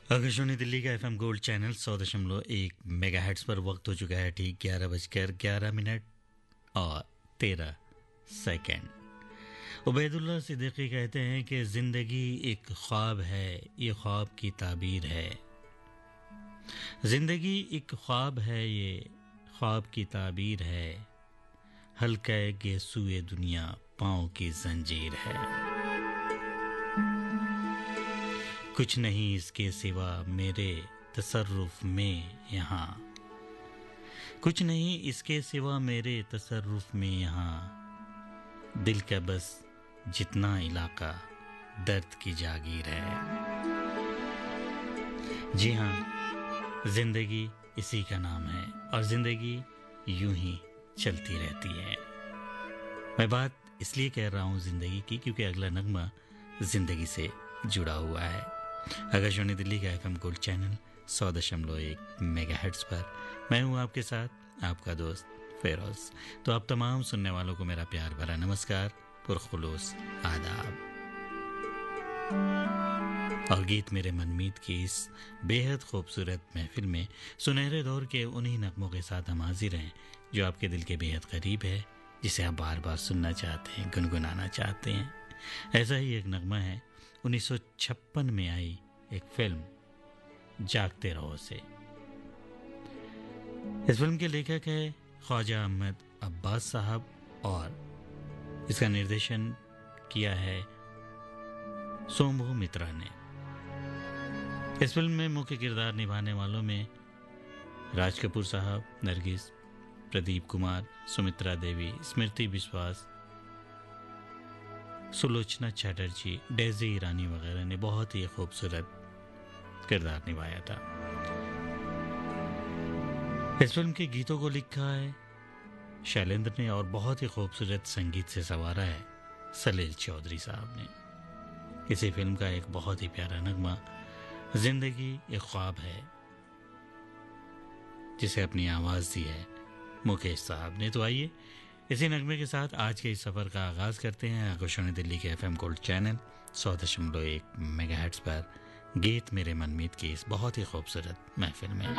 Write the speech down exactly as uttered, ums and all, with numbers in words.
आकाशवाणी दिल्ली का FM gold channel सौ दशमलव एक मेगा हेड्स पर वक्त हो चुका है ठीक ग्यारह बजकर ग्यारह मिनट और तेरह सेकंड। उबैदुल्ला सिद्दीकी कहते हैं कि जिंदगी एक ख्वाब है, ये ख्वाब की ताबीर है। जिंदगी एक ख्वाब है, ये ख्वाब की ताबीर है। हल्का गेसुए दुनिया पाँव की जंजीर है। कुछ नहीं इसके सिवा मेरे तसर्रुफ में यहाँ, कुछ नहीं इसके सिवा मेरे तसर्रुफ में यहाँ। दिल का बस जितना इलाका दर्द की जागीर है। जी हाँ, जिंदगी इसी का नाम है और जिंदगी यूं ही चलती रहती है। मैं बात इसलिए कह रहा हूँ जिंदगी की क्योंकि अगला नगमा जिंदगी से जुड़ा हुआ है। आकाशवाणी दिल्ली का एफएम गोल्ड चैनल सौ दशमलव एक मेगा हेड्स पर मैं हूँ आपके साथ, आपका दोस्त फेरोज। तो आप तमाम सुनने वालों को मेरा प्यार भरा नमस्कार, पुरखुलूस आदाब। और गीत मेरे मनमीत की इस बेहद खूबसूरत महफिल में सुनहरे दौर के उन्हीं नगमों के साथ हम हाजिर हैं जो आपके दिल के बेहद करीब है, जिसे आप बार बार सुनना चाहते हैं, गुनगुनाना चाहते हैं। ऐसा ही एक नगमा है उन्नीस सौ छप्पन में आई एक फिल्म जागते रहो से। इस फिल्म के लेखक है ख्वाजा अहमद अब्बास साहब और इसका निर्देशन किया है सोमू मित्रा ने। इस फिल्म में मुख्य किरदार निभाने वालों में राज कपूर साहब, नरगिस, प्रदीप कुमार, सुमित्रा देवी, स्मृति विश्वास, सुलोचना चैटर्जी, डेजी ईरानी वगैरह ने बहुत ही खूबसूरत किरदार निभाया था। इस फिल्म के गीतों को लिखा है शैलेंद्र ने और बहुत ही खूबसूरत संगीत से संवारा है सलील चौधरी साहब ने। इसी फिल्म का एक बहुत ही प्यारा नगमा जिंदगी एक ख्वाब है, जिसे अपनी आवाज दी है मुकेश साहब ने। तो आइए इसी नगमे के साथ आज के इस सफर का आगाज करते हैं आकाशवाणी दिल्ली के एफएम गोल्ड चैनल सौ दशमलव एक मेगाहर्ट्ज पर गीत मेरे मनमीत की इस बहुत ही खूबसूरत महफिल में।